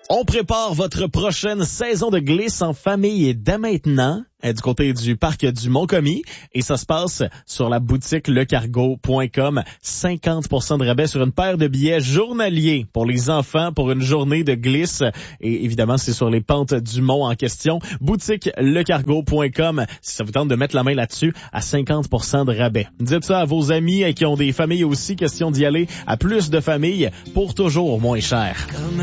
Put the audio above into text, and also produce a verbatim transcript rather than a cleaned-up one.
On prépare votre prochaine saison de glisse en famille dès maintenant euh, du côté du parc du Mont-Commis et ça se passe sur la boutique le cargo point com. cinquante pour cent de rabais sur une paire de billets journaliers pour les enfants pour une journée de glisse et évidemment c'est sur les pentes du mont en question. Boutique le cargo point com si ça vous tente de mettre la main là-dessus à cinquante pour cent de rabais. Dites ça à vos amis qui ont des familles aussi, question d'y aller à plus de familles pour toujours moins cher.